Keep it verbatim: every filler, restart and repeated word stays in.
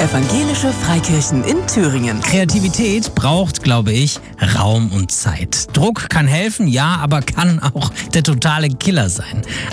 Evangelische Freikirchen in Thüringen. Kreativität braucht, glaube ich, Raum und Zeit. Druck kann helfen, ja, aber kann auch der totale Killer sein.